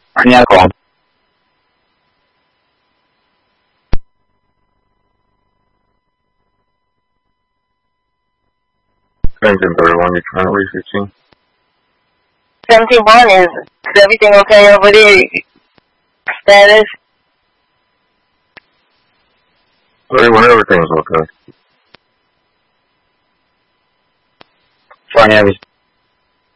Anyako. Engine 31, you currently 15? 71, is everything okay over there? Status? 31, everything's okay. Flying Heavy.